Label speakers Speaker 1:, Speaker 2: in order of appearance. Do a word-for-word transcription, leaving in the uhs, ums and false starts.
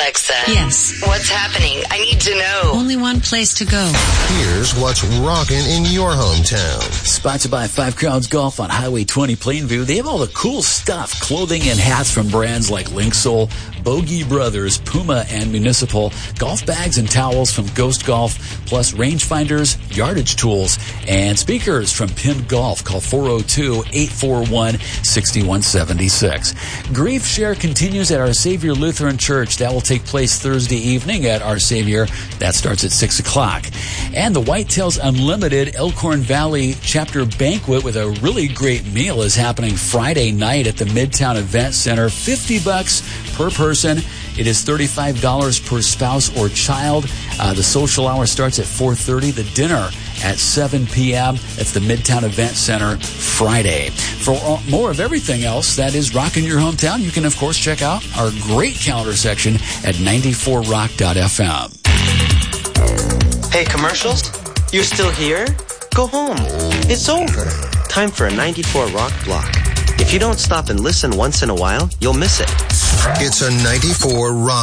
Speaker 1: Alexa.
Speaker 2: Yes.
Speaker 1: What's happening? I need to know.
Speaker 2: Only one place to go.
Speaker 3: Here's what's rocking in your hometown.
Speaker 4: Sponsored by Five Crowns Golf on Highway twenty Plainview. They have all the cool stuff, clothing and hats from brands like Linksoul, Bogey Brothers, Puma, and Municipal, golf bags and towels from Ghost Golf, plus rangefinders, yardage tools, and speakers from Pin Golf. Call four oh two, eight four one, six one seven six. Grief Share continues at Our Savior Lutheran Church. That will take place Thursday evening at Our Savior. That starts at six o'clock. And the Whitetails Unlimited Elkhorn Valley Chapter Banquet with a really great meal is happening Friday night at the Midtown Event Center. fifty bucks per person. It is thirty-five dollars per spouse or child. Uh, the social hour starts at four thirty. The dinner at seven p.m. That's the Midtown Event Center Friday. For all, more of everything else that is rocking your hometown, you can, of course, check out our great calendar section at ninety-four rock dot f m.
Speaker 5: Hey, commercials? You're still here? Go home. It's over. Time for a ninety-four Rock block. If you don't stop and listen once in a while, you'll miss it.
Speaker 3: It's a ninety-four Rock.